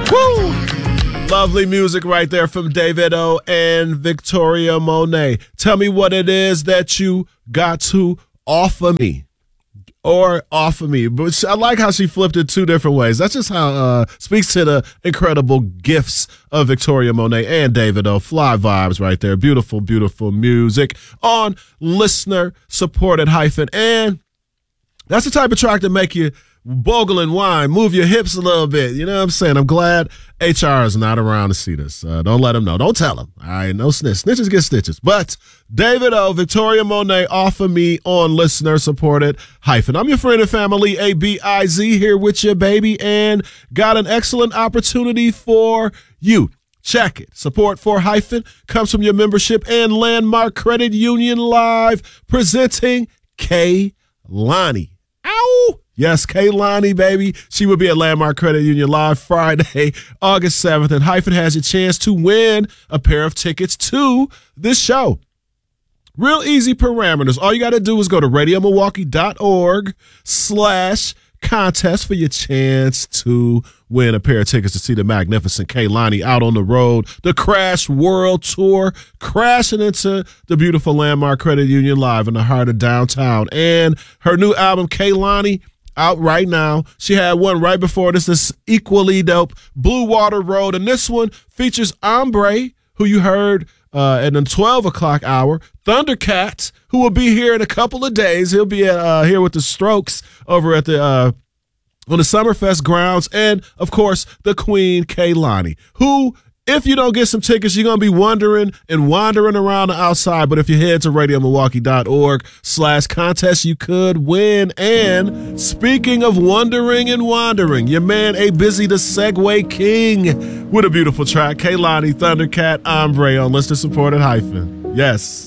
Woo! Lovely music right there from David O and Victoria Monet. Tell me what it is that you got to offer me. Or offer me. But I like how she flipped it two different ways. That's just how speaks to the incredible gifts of Victoria Monet and David O. Fly vibes right there. Beautiful, beautiful music on listener-supported hyphen. And that's the type of track that make you bogle and whine, move your hips a little bit. You know what I'm saying? I'm glad HR is not around to see this. Don't let him know. Don't tell him. All right, no snitch. Snitches get stitches. But David O, Victoria Monet, offer me on listener-supported hyphen. I'm your friend and family, ABIZ, here with you, baby, and got an excellent opportunity for you. Check it. Support for hyphen comes from your membership and Landmark Credit Union Live, presenting Kehlani. Ow! Yes, Kehlani, baby. She will be at Landmark Credit Union Live Friday, August 7th, and hyphen has a chance to win a pair of tickets to this show. Real easy parameters. All you got to do is go to radiomilwaukee.org/contest for your chance to win a pair of tickets to see the magnificent Kehlani out on the road. The Crash World Tour, crashing into the beautiful Landmark Credit Union Live in the heart of downtown. And her new album, Kehlani, out right now. She had one right before this equally dope, Blue Water Road. And this one features Ombre, who you heard at the 12 o'clock hour. Thundercat, who will be here in a couple of days. He'll be here with the Strokes over at the on the Summerfest grounds. And, of course, the Queen, Kehlani, who, if you don't get some tickets, you're going to be wondering and wandering around the outside. But if you head to radiomilwaukee.org/contest, you could win. And speaking of wondering and wandering, your man A Busy the Segway King with a beautiful track, Kehlani, Thundercat, Ombre on listener supported hyphen. Yes.